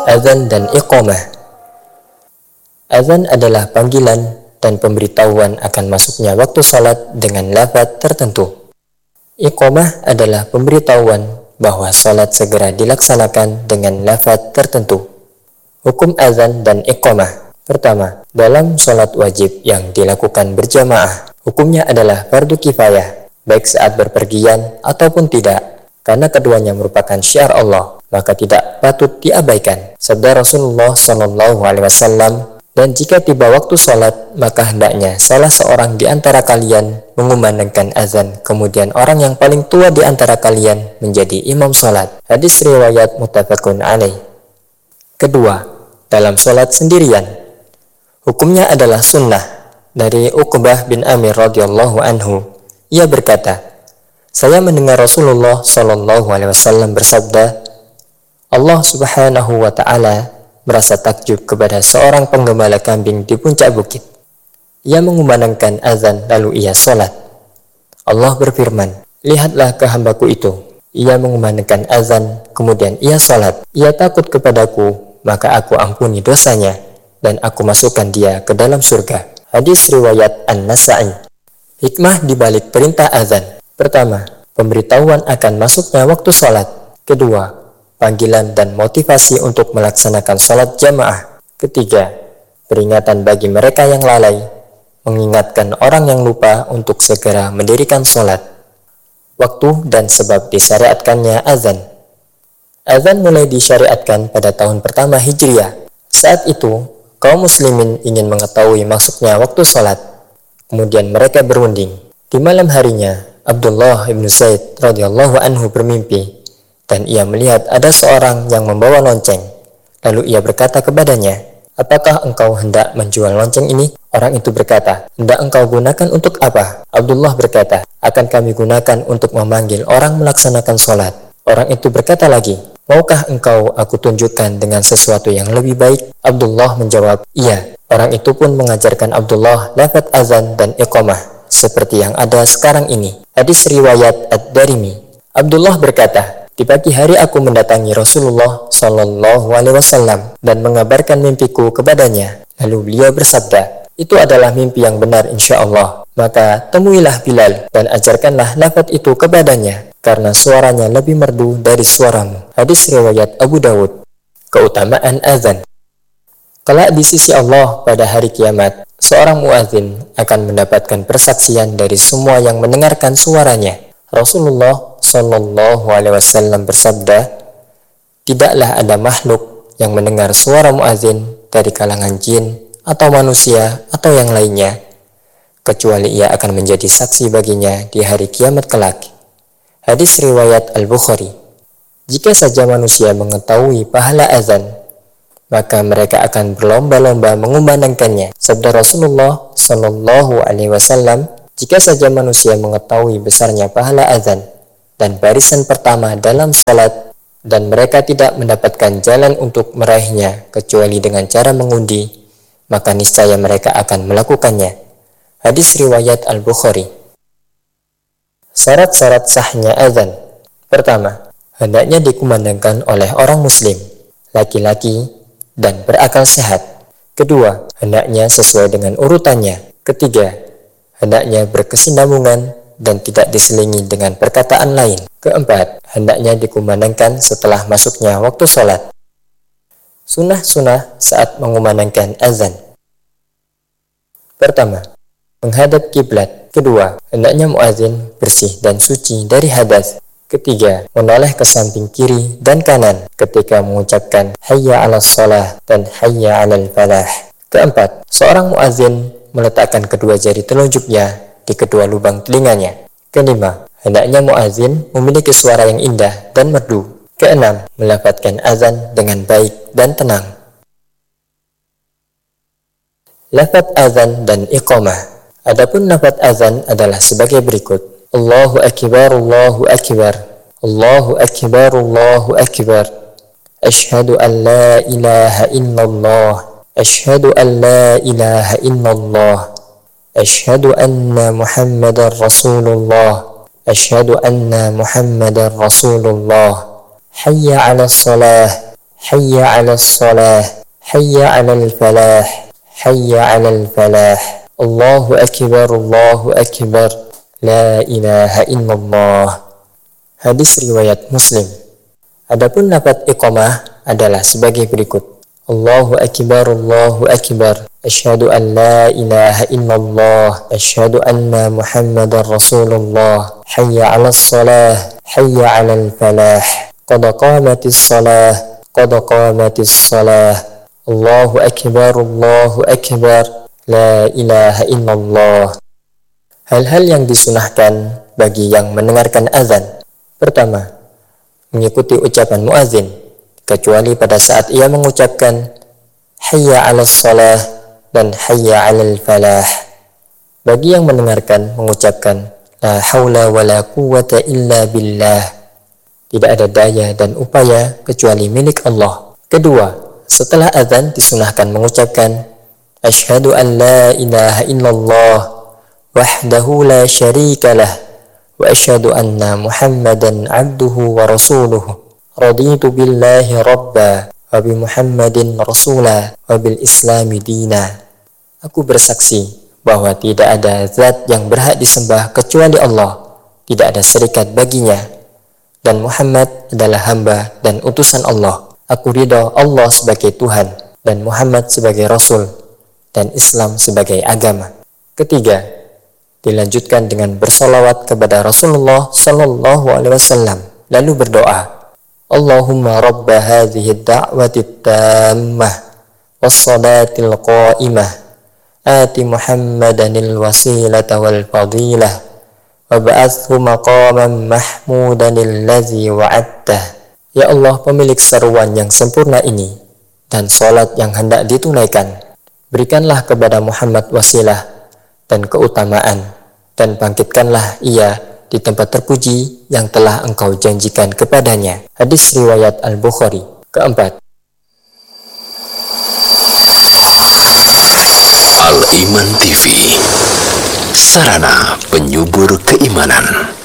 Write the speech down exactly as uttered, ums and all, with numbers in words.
Azan dan iqamah. Azan adalah panggilan dan pemberitahuan akan masuknya waktu salat dengan lafaz tertentu. Iqamah adalah pemberitahuan bahwa salat segera dilaksanakan dengan lafaz tertentu. Hukum azan dan iqamah. Pertama, dalam salat wajib yang dilakukan berjamaah, hukumnya adalah fardu kifayah, baik saat berpergian ataupun tidak, karena keduanya merupakan syiar Allah, maka tidak patut diabaikan. Sabda Rasulullah shallallahu alaihi wasallam, dan jika tiba waktu salat, maka hendaknya salah seorang di antara kalian mengumandangkan azan, kemudian orang yang paling tua di antara kalian menjadi imam salat. Hadis riwayat muttafaqun alaih. Kedua, dalam salat sendirian, hukumnya adalah sunnah. Dari Uqbah bin Amir radhiyallahu anhu, ia berkata, saya mendengar Rasulullah shallallahu alaihi wasallam bersabda, Allah subhanahu wa ta'ala merasa takjub kepada seorang penggembala kambing di puncak bukit. Ia mengumandangkan azan lalu ia salat. Allah berfirman, lihatlah ke hambaku itu. Ia mengumandangkan azan, kemudian ia salat. Ia takut kepadaku, maka aku ampuni dosanya, dan aku masukkan dia ke dalam surga. Hadis riwayat An-Nasa'i. Hikmah dibalik perintah azan. Pertama, pemberitahuan akan masuknya waktu salat. Kedua, panggilan dan motivasi untuk melaksanakan salat jamaah. Ketiga, peringatan bagi mereka yang lalai, mengingatkan orang yang lupa untuk segera mendirikan salat. Waktu dan sebab disyariatkannya azan. Azan mulai disyariatkan pada tahun pertama Hijriah. Saat itu, kaum muslimin ingin mengetahui masuknya waktu salat. Kemudian mereka berunding. Di malam harinya, Abdullah bin Zaid radhiyallahu anhu bermimpi, dan ia melihat ada seorang yang membawa lonceng. Lalu ia berkata kepadanya, apakah engkau hendak menjual lonceng ini? Orang itu berkata, hendak engkau gunakan untuk apa? Abdullah berkata, akan kami gunakan untuk memanggil orang melaksanakan sholat. Orang itu berkata lagi, maukah engkau aku tunjukkan dengan sesuatu yang lebih baik? Abdullah menjawab, iya. Orang itu pun mengajarkan Abdullah lafaz azan dan iqamah seperti yang ada sekarang ini. Hadis riwayat Ad-Darimi. Abdullah berkata, di pagi hari aku mendatangi Rasulullah Shallallahu Alaihi Wasallam dan mengabarkan mimpiku kepadanya. Lalu beliau bersabda, itu adalah mimpi yang benar insya Allah. Maka temuilah Bilal dan ajarkanlah lafaz itu kepadanya, karena suaranya lebih merdu dari suaramu. Hadis riwayat Abu Dawud. Keutamaan azan. Kelak di sisi Allah pada hari kiamat, seorang muadzin akan mendapatkan persaksian dari semua yang mendengarkan suaranya. Rasulullah Shallallahu Alaihi Wasallam bersabda, tidaklah ada makhluk yang mendengar suara muadzin dari kalangan jin atau manusia atau yang lainnya, kecuali ia akan menjadi saksi baginya di hari kiamat kelak. Hadis riwayat Al-Bukhari. Jika saja manusia mengetahui pahala azan, maka mereka akan berlomba-lomba mengumandangkannya. Sabda Rasulullah Shallallahu Alaihi Wasallam, jika saja manusia mengetahui besarnya pahala azan dan barisan pertama dalam salat, dan mereka tidak mendapatkan jalan untuk meraihnya kecuali dengan cara mengundi, maka niscaya mereka akan melakukannya. Hadis riwayat Al-Bukhari. Syarat-syarat sahnya azan. Pertama, hendaknya dikumandangkan oleh orang muslim, laki-laki dan berakal sehat. Kedua, hendaknya sesuai dengan urutannya. Ketiga, hendaknya berkesinambungan dan tidak diselingi dengan perkataan lain. Keempat, hendaknya dikumandangkan setelah masuknya waktu sholat. Sunnah-sunnah saat mengumandangkan azan. Pertama, menghadap kiblat. Kedua, hendaknya muazin bersih dan suci dari hadas. Ketiga, menoleh ke samping kiri dan kanan ketika mengucapkan hayya 'alas shalah dan hayya 'alal falah. Keempat, seorang muazin meletakkan kedua jari telunjuknya di kedua lubang telinganya. Kelima, hendaknya muazin memiliki suara yang indah dan merdu. Keenam, melafadzkan azan dengan baik dan tenang. Lafadz azan dan iqamah. Adapun lafadz azan adalah sebagai berikut. Allahu akbar, Allahu akbar, Allahu akbar, Allahu akbar. Ashhadu an la ilaha illallah, ashhadu an la ilaha illallah, ashhadu anna Muhammadar Rasulullah, ashhadu anna Muhammadar Rasulullah. Hayya 'alas shalah, hayya 'alas shalah, hayya 'alal falah, hayya 'alal falah. Allahu akbar, Allahu akbar, la ilaha illallah. Hadis riwayat Muslim. Adapun lafaz iqamah adalah sebagai berikut. Allahu akbar, Allahu akbar, asyhadu an la ilaha illallah, asyhadu anna Muhammadar Rasulullah, hayya 'alas shalah, hayya 'alal falah, qad qamatis shalah, qad qamatis shalah. Allahu akbar, Allahu akbar, la ilaha illallah. Hal-hal yang disunahkan bagi yang mendengarkan azan. Pertama, mengikuti ucapan muazin, kecuali pada saat ia mengucapkan hayya 'alas shalah dan hayya 'alal falah. Bagi yang mendengarkan mengucapkan la haula wala quwwata illa billah, tidak ada daya dan upaya kecuali milik Allah. Kedua, setelah azan disunahkan mengucapkan asyhadu an la ilaha illallah wahdahu la syarikalah wa asyhadu anna Muhammadan abduhu wa rasuluhu, raditu billahi rabba wa bi Muhammadin rasula wa bil islami dina. Aku bersaksi bahwa tidak ada zat yang berhak disembah kecuali Allah, tidak ada serikat baginya, dan Muhammad adalah hamba dan utusan Allah. Aku ridha Allah sebagai Tuhan dan Muhammad sebagai Rasul dan Islam sebagai agama. Ketiga, dilanjutkan dengan bersolawat kepada Rasulullah Sallallahu Alaihi Wasallam, lalu berdoa, Allahumma rabba hadhihi da'wati tammah wassalatil qa'imah ati Muhammadanil wasilata wal fadilah wa ba'athu maqaman mahmudanil ladzi wa'adtah. Ya Allah, pemilik seruan yang sempurna ini dan salat yang hendak ditunaikan, berikanlah kepada Muhammad wasilah dan keutamaan, dan bangkitkanlah ia di tempat terpuji yang telah engkau janjikan kepadanya. Hadis riwayat Al-Bukhari. Keempat, Al-Iman T V, sarana penyubur keimanan.